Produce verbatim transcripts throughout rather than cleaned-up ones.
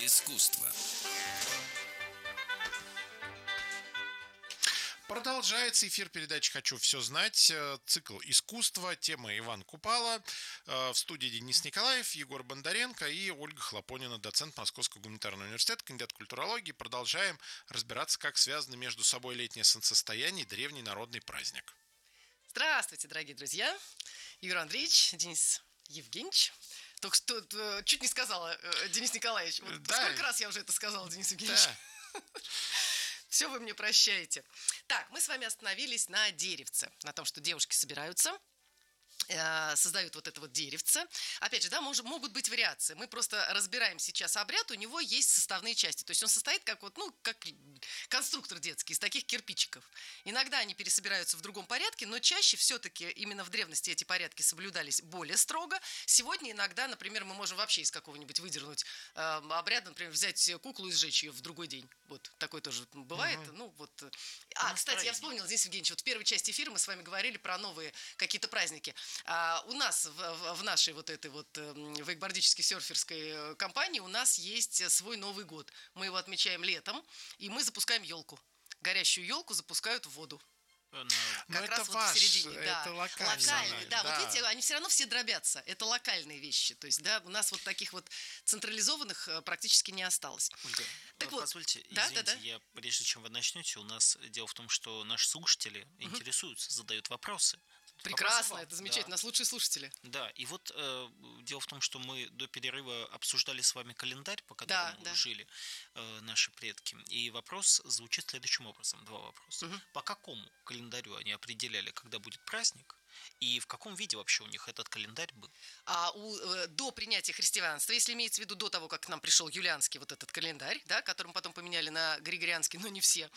искусства. Продолжается эфир передачи «Хочу все знать». Цикл «Искусство». Тема Иван Купала. В студии Денис Николаев, Егор Бондаренко и Ольга Хлопонина, доцент Московского гуманитарного университета, кандидат культурологии. Продолжаем разбираться, как связаны между собой летнее солнцестояние и древний народный праздник. Здравствуйте, дорогие друзья. Егор Андреевич, Денис Евгеньевич. Только что чуть не сказала, Денис Николаевич. Вот да. Сколько раз я уже это сказала, Денис Евгеньевич? Да. Все вы мне прощаете. Так, мы с вами остановились на деревце, на том, что девушки собираются, создают вот это вот деревце. Опять же, да, мож, могут быть вариации. Мы просто разбираем сейчас обряд, у него есть составные части. То есть он состоит как вот, ну, как конструктор детский, из таких кирпичиков. Иногда они пересобираются в другом порядке, но чаще все-таки именно в древности эти порядки соблюдались более строго. Сегодня иногда, например, мы можем вообще из какого-нибудь выдернуть э, обряд, например, взять куклу и сжечь ее в другой день. Вот такое тоже бывает. Угу. Ну, вот. А, кстати, я вспомнила, Денис Евгеньевич, вот в первой части эфира мы с вами говорили про новые какие-то праздники. А у нас в, в нашей вот этой вот вейкбордической серферской компании у нас есть свой Новый год. Мы его отмечаем летом, и мы запускаем елку. Горящую елку запускают в воду. Но как это раз ваш, вот в середине. Это да. локальные. локальные. Да, да, вот видите, они все равно все дробятся. Это локальные вещи. То есть, да, у нас вот таких вот централизованных практически не осталось. Ольга, так вот, позвольте, да, извините, да, да. я, прежде чем вы начнете, у нас дело в том, что наши слушатели угу. интересуются, задают вопросы. Прекрасно, это замечательно, да. Нас лучшие слушатели. Да, и вот э, дело в том, что мы до перерыва обсуждали с вами календарь, по которому да, да. жили э, наши предки. И вопрос звучит следующим образом, два вопроса. Угу. По какому календарю они определяли, когда будет праздник? И в каком виде вообще у них этот календарь был? А у, э, до принятия христианства, если имеется в виду до того, как к нам пришел юлианский вот этот календарь, да, который потом поменяли на григорианский, но не все,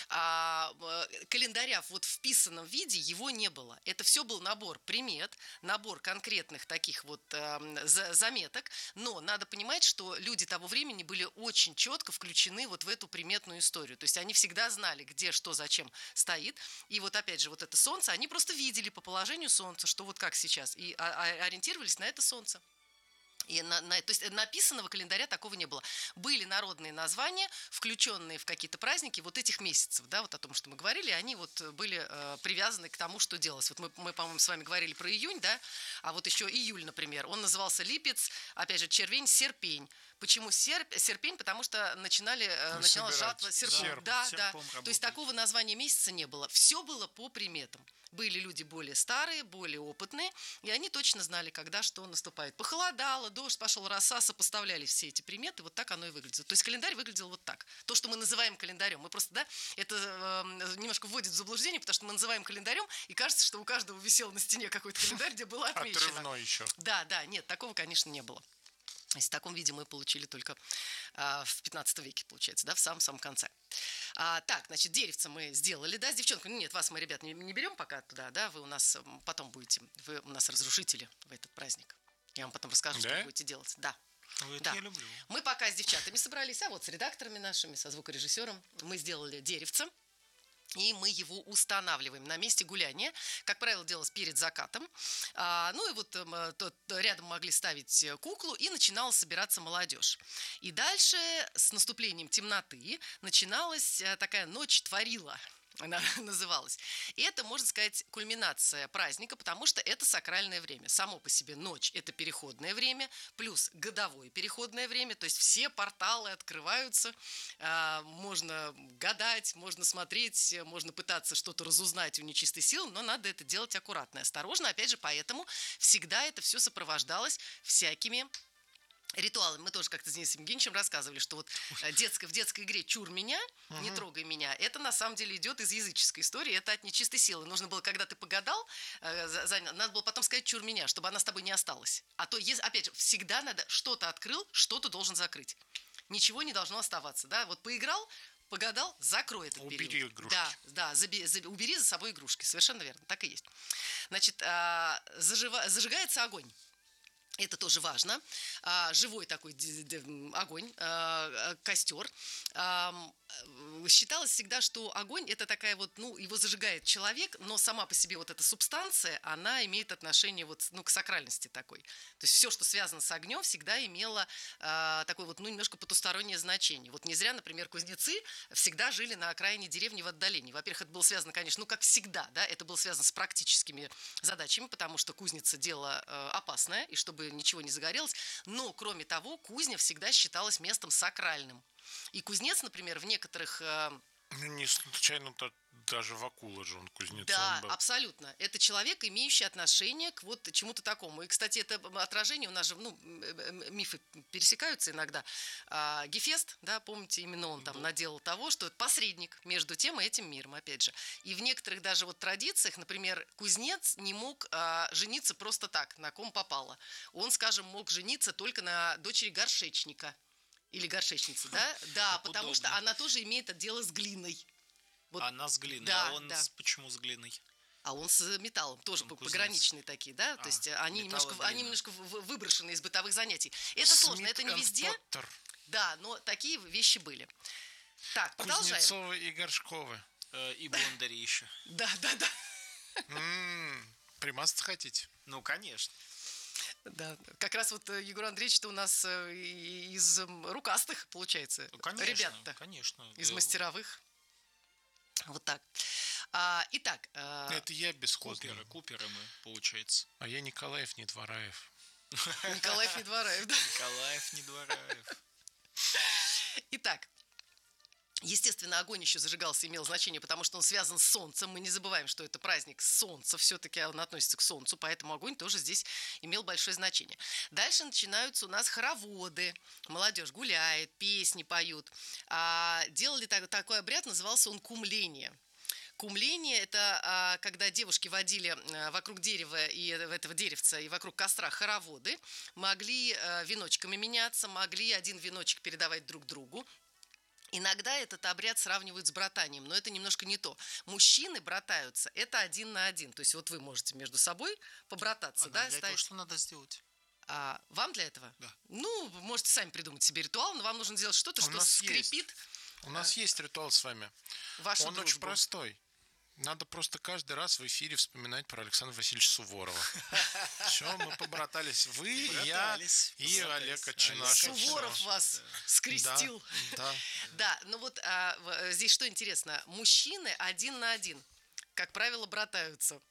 а, э, календаря вот в вписанном виде его не было. Это все был набор примет, набор конкретных таких вот э, заметок, но надо понимать, что люди того времени были очень четко включены вот в эту приметную историю. То есть они всегда знали, где, что, зачем стоит. И вот опять же вот это солнце, они просто видели по положению солнца, что вот как сейчас, и ориентировались на это солнце. И на, на, то есть написанного календаря такого не было. Были народные названия, включенные в какие-то праздники вот этих месяцев, да, вот о том, что мы говорили, они вот были э, привязаны к тому, что делалось. Вот мы, мы, по-моему, с вами говорили про июнь, да, а вот еще июль, например, он назывался липец, опять же, червень, серпень. Почему серп, серпень? Потому что начинали, э, начиналась жатва серпом. Серп, да, да. Работали. То есть такого названия месяца не было. Все было по приметам. Были люди более старые, более опытные, и они точно знали, когда что наступает. Похолодало, дождь пошел, роса, сопоставляли все эти приметы, вот так оно и выглядело. То есть календарь выглядел вот так. То, что мы называем календарем. Мы просто, да, это э, немножко вводит в заблуждение, потому что мы называем календарем, и кажется, что у каждого висел на стене какой-то календарь, где было отмечено. Отрывной еще. Да, да, нет, такого, конечно, не было. В таком виде мы получили только а, в пятнадцатом веке, получается, да, в самом-самом конце. А, так, значит, деревце мы сделали, да, с девчонкой. Нет, вас мы, ребят, не, не берем пока туда, да, вы у нас потом будете, вы у нас разрушители в этот праздник. Я вам потом расскажу, да? Что вы будете делать. Да. Ну, это да. я люблю. Мы пока с девчатами собрались, а вот с редакторами нашими, со звукорежиссером мы сделали деревце. И мы его устанавливаем на месте гуляния. Как правило, делалось перед закатом. А, ну и вот а, то, рядом могли ставить куклу, и начинала собираться молодежь. И дальше с наступлением темноты начиналась такая ночь творила. Она называлась. И это, можно сказать, кульминация праздника, потому что это сакральное время. Само по себе ночь – это переходное время, плюс годовое переходное время, то есть все порталы открываются, можно гадать, можно смотреть, можно пытаться что-то разузнать у нечистой силы, но надо это делать аккуратно и осторожно. Опять же, поэтому всегда это все сопровождалось всякими ритуалами. Мы тоже как-то с Денисом Евгеньевичем рассказывали, что вот детское, в детской игре «Чур меня, uh-huh. не трогай меня», это на самом деле идет из языческой истории, это от нечистой силы. Нужно было, когда ты погадал, э, занял, надо было потом сказать «Чур меня», чтобы она с тобой не осталась. А то, если, опять же, всегда надо, что-то открыл, что-то должен закрыть. Ничего не должно оставаться, да, вот поиграл, погадал, закрой этот убери период. Игрушки. Да, да, заби, заби, убери за собой игрушки, совершенно верно, так и есть. Значит, э, зажива, зажигается огонь. Это тоже важно. А, живой такой огонь, а, костер. А, считалось всегда, что огонь это такая вот, ну, его зажигает человек, но сама по себе вот эта субстанция, она имеет отношение вот, ну, к сакральности такой. То есть все, что связано с огнем, всегда имело а, такое вот, ну, немножко потустороннее значение. Вот не зря, например, кузнецы всегда жили на окраине деревни в отдалении. Во-первых, это было связано, конечно, ну, как всегда, да, это было связано с практическими задачами, потому что кузница дело э, опасное, и чтобы ничего не загорелось. Но, кроме того, кузня всегда считалась местом сакральным. И кузнец, например, в некоторых... Э, ну, не случайно-то даже Вакула же он кузнецом да, был. абсолютно. Это человек, имеющий отношение к вот чему-то такому. И, кстати, это отражение у нас же, ну, мифы пересекаются иногда. А, Гефест, да, помните, именно он там наделал того, что это посредник между тем и этим миром, опять же. И в некоторых даже вот традициях, например, кузнец не мог а, жениться просто так, на ком попало. Он, скажем, мог жениться только на дочери горшечника или горшечницы, да? Да, потому что она тоже имеет дело с глиной. Вот. Она с глиной, да, а он да. с, почему с глиной? А он с металлом, тоже он пограничные такие, да? А, То есть они немножко, они немножко выброшены из бытовых занятий. Это Смит сложно, это не везде. Поттер. Да, но такие вещи были. Так, продолжаем. Кузнецовы и Горшковы. Э, и Бондари еще. Да, да, да. М-м, примазаться хотите? Ну, конечно. Да, как раз вот Егор Андреевич-то у нас из рукастых, получается, конечно, ребята. Конечно. Из мастеровых. Вот так. А, итак. А... Это я бесхозный. Куперы, куперы мы, получается. А я Николаев, не Двораев. Николаев, не Двораев, да? Николаев, не Двораев. Итак. Естественно, огонь еще зажигался, имел значение, потому что он связан с солнцем. Мы не забываем, что это праздник солнца, все-таки он относится к солнцу, поэтому огонь тоже здесь имел большое значение. Дальше начинаются у нас хороводы. Молодежь гуляет, песни поют. А, делали так, такой обряд, назывался он кумление. Кумление – это а, когда девушки водили а, вокруг дерева и этого деревца и вокруг костра хороводы, могли а, веночками меняться, могли один веночек передавать друг другу. Иногда этот обряд сравнивают с братанием, но это немножко не то. Мужчины братаются, это один на один. То есть вот вы можете между собой побрататься. А да, для ставить... этого что надо сделать? А вам для этого? Да. Ну, вы можете сами придумать себе ритуал, но вам нужно сделать что-то, У что нас скрепит. Есть. У нас а... есть ритуал с вами. Вашу Он дружбу. очень простой. Надо просто каждый раз в эфире вспоминать про Александра Васильевича Суворова. Все, мы побратались. Вы, я и Олег Отчинашев. Суворов вас скрестил. Да. Да, ну вот здесь что интересно. Мужчины один на один, как правило, братаются.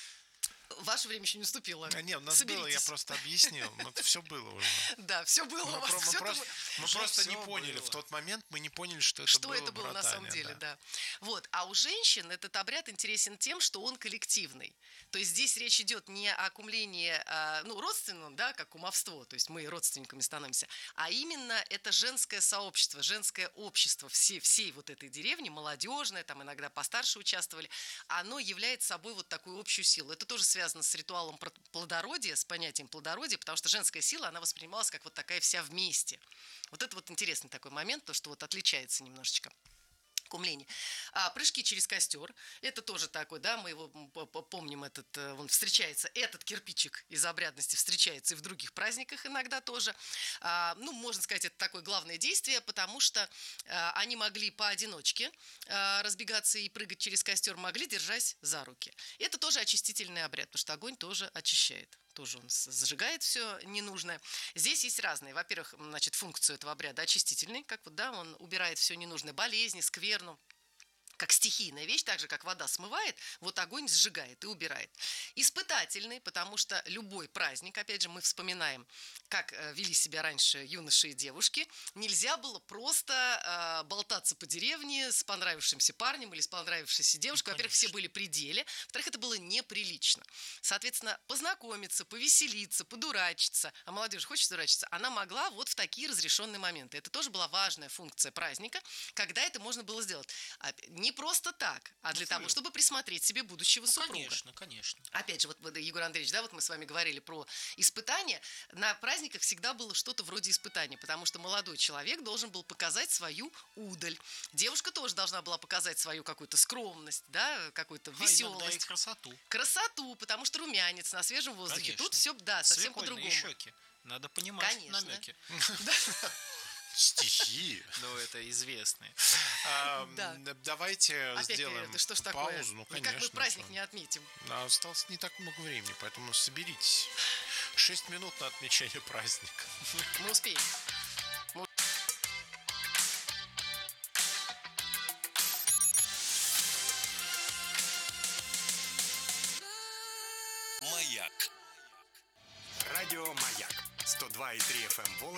Ваше время еще не наступило. А, нет, у нас Соберитесь. Было, я просто объяснил. Но это все было уже. Да, все было мы у вас. Про, все мы просто, мы просто не поняли. Было. В тот момент мы не поняли, что это что было Что это было братание, на самом деле, да. да. Вот. А у женщин этот обряд интересен тем, что он коллективный. То есть здесь речь идет не о кумлении, а, ну, родственном, да, как кумовство, то есть мы родственниками становимся, а именно это женское сообщество, женское общество всей, всей вот этой деревни, молодежное, там иногда постарше участвовали, оно является собой вот такую общую силу. Это тоже связано с ритуалом плодородия, с понятием плодородия, потому что женская сила, она воспринималась как вот такая вся вместе. Вот это вот интересный такой момент, то, что вот отличается немножечко. Кумление. А, прыжки через костер. Это тоже такой, да, мы его помним, этот, он встречается, этот кирпичик из обрядности встречается и в других праздниках иногда тоже. А, ну, можно сказать, это такое главное действие, потому что а, они могли поодиночке а, разбегаться и прыгать через костер, могли, держась за руки. Это тоже очистительный обряд, потому что огонь тоже очищает. Тоже он зажигает все ненужное. Здесь есть разные. Во-первых, значит, функцию этого обряда очистительный, как вот, да, он убирает все ненужное, болезни, скверну. Как стихийная вещь, так же, как вода смывает, вот огонь сжигает и убирает. Испытательный, потому что любой праздник, опять же, мы вспоминаем, как вели себя раньше юноши и девушки, нельзя было просто э, болтаться по деревне с понравившимся парнем или с понравившейся девушкой. Ну, во-первых, все были при деле, во-вторых, это было неприлично. Соответственно, познакомиться, повеселиться, подурачиться, а молодежь хочет дурачиться, она могла вот в такие разрешенные моменты. Это тоже была важная функция праздника, когда это можно было сделать. Не Не просто так, а для ну, того, чтобы присмотреть себе будущего ну, супруга. Конечно, конечно. Опять же, вот, Егор Андреевич, да, вот мы с вами говорили про испытания. На праздниках всегда было что-то вроде испытания, потому что молодой человек должен был показать свою удаль. Девушка тоже должна была показать свою какую-то скромность, да, какую-то веселость. А иногда и красоту. Красоту, потому что румянец на свежем воздухе. Конечно. Тут все, да, совсем по-другому. Щеки. Надо понимать Конечно. намеки. Стихи. Ну, это известные. А, да. Давайте Опять сделаем говорю, что ж паузу. такое? Ну, конечно. Никак мы праздник не отметим. Осталось не так много времени, поэтому соберитесь. Шесть минут на отмечание праздника. Мы успеем. Маяк. Радио Маяк. сто два и три эф эм